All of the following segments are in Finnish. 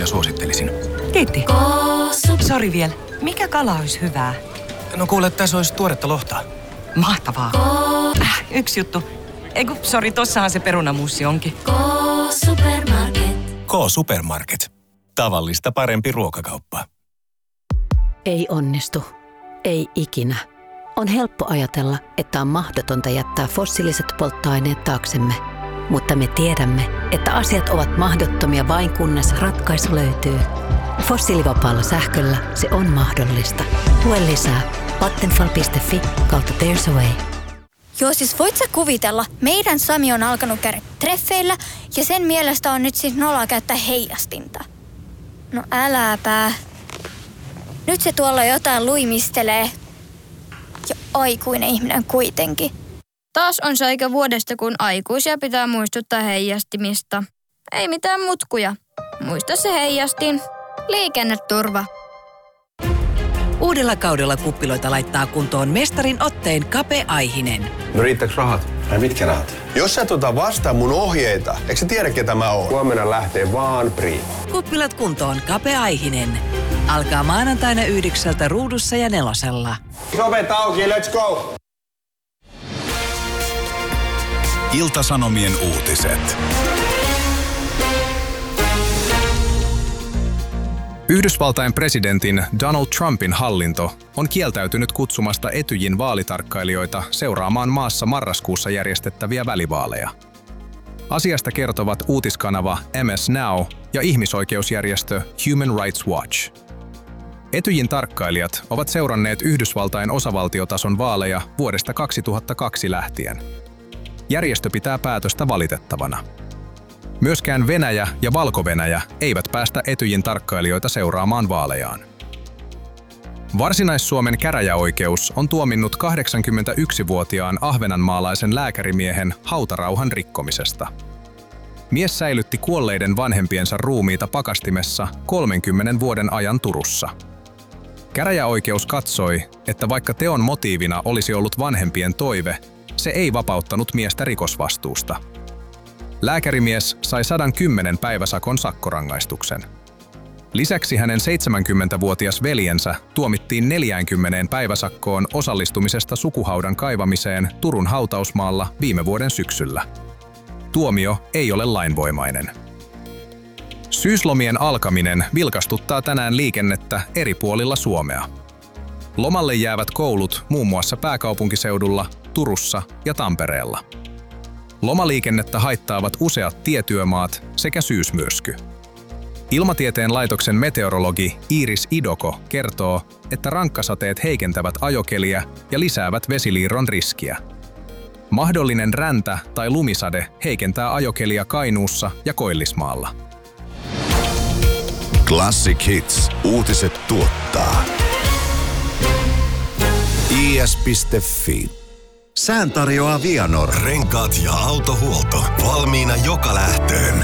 suosittelisin. Kiitti. Sori vielä. Mikä kala olisi hyvää? No kuule, tässä olisi tuoretta lohta. Mahtavaa. Yksi juttu. Sori, tossahan se perunamuussi onkin. K-Supermarket. K-Supermarket. Tavallista parempi ruokakauppa. Ei onnistu. Ei ikinä. On helppo ajatella, että on mahdotonta jättää fossiiliset polttoaineet taaksemme. Mutta me tiedämme, että asiat ovat mahdottomia vain kunnes ratkaisu löytyy. Fossiilivapaalla sähköllä se on mahdollista. Lue lisää vattenfall.fi/there's a way. Joo, siis voit sä kuvitella, meidän Sami on alkanut käydä treffeillä ja sen mielestä on nyt siis noloa käyttää heijastinta. No äläpä. Nyt se tuolla jotain luimistelee. Ja aikuinen ihminen kuitenkin. Taas on se aika vuodesta, kun aikuisia pitää muistuttaa heijastimista. Ei mitään mutkuja. Muista se heijastin. Liikenneturva. Uudella kaudella kuppiloita laittaa kuntoon mestarin otteen Kape Aihinen. No riittääkö rahat? Ai mitkä rahat? Jos sä vastaan mun ohjeita, eikö sä tiedä ketä mä oon? Huomenna lähtee vaan Priima. Kuppilat kuntoon Kape Aihinen. Alkaa maanantaina 9 Ruudussa ja 4. Ovet auki, let's go! Ilta-Sanomien uutiset. Yhdysvaltain presidentin Donald Trumpin hallinto on kieltäytynyt kutsumasta Etyjin vaalitarkkailijoita seuraamaan maassa marraskuussa järjestettäviä välivaaleja. Asiasta kertovat uutiskanava MS Now ja ihmisoikeusjärjestö Human Rights Watch. Etyjin tarkkailijat ovat seuranneet Yhdysvaltain osavaltiotason vaaleja vuodesta 2002 lähtien. Järjestö pitää päätöstä valitettavana. Myöskään Venäjä ja Valko-Venäjä eivät päästä Etyjin tarkkailijoita seuraamaan vaalejaan. Varsinais-Suomen käräjäoikeus on tuominnut 81-vuotiaan ahvenanmaalaisen lääkärimiehen hautarauhan rikkomisesta. Mies säilytti kuolleiden vanhempiensa ruumiita pakastimessa 30 vuoden ajan Turussa. Käräjäoikeus katsoi, että vaikka teon motiivina olisi ollut vanhempien toive, se ei vapauttanut miestä rikosvastuusta. Lääkärimies sai 110 päiväsakon sakkorangaistuksen. Lisäksi hänen 70-vuotias veljensä tuomittiin 40 päiväsakkoon osallistumisesta sukuhaudan kaivamiseen Turun hautausmaalla viime vuoden syksyllä. Tuomio ei ole lainvoimainen. Syyslomien alkaminen vilkastuttaa tänään liikennettä eri puolilla Suomea. Lomalle jäävät koulut muun muassa pääkaupunkiseudulla, Turussa ja Tampereella. Lomaliikennettä haittaavat useat tietyömaat sekä syysmyrsky. Ilmatieteen laitoksen meteorologi Iiris Idoko kertoo, että rankkasateet heikentävät ajokeliä ja lisäävät vesiliirron riskiä. Mahdollinen räntä- tai lumisade heikentää ajokelia Kainuussa ja Koillismaalla. Classic Hits. Uutiset tuottaa. is.fi. Sään tarjoaa Vianor. Renkaat ja autohuolto. Valmiina joka lähtöön.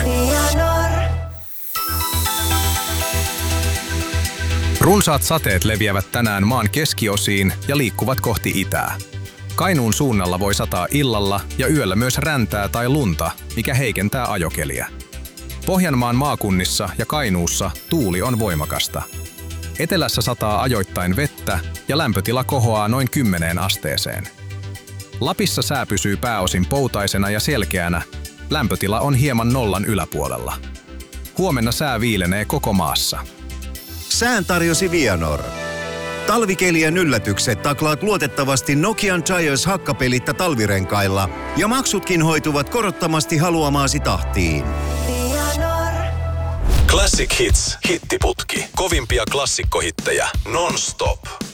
Runsaat sateet leviävät tänään maan keskiosiin ja liikkuvat kohti itää. Kainuun suunnalla voi sataa illalla ja yöllä myös räntää tai lunta, mikä heikentää ajokeliä. Pohjanmaan maakunnissa ja Kainuussa tuuli on voimakasta. Etelässä sataa ajoittain vettä ja lämpötila kohoaa noin 10 asteeseen. Lapissa sää pysyy pääosin poutaisena ja selkeänä, lämpötila on hieman nollan yläpuolella. Huomenna sää viilenee koko maassa. Sään tarjosi Vianor. Talvikelien yllätykset taklaat luotettavasti Nokian Giants hakkapelitta talvirenkailla ja maksutkin hoituvat korottomasti haluamaasi tahtiin. Classic Hits, hittiputki. Kovimpia klassikkohittejä non-stop.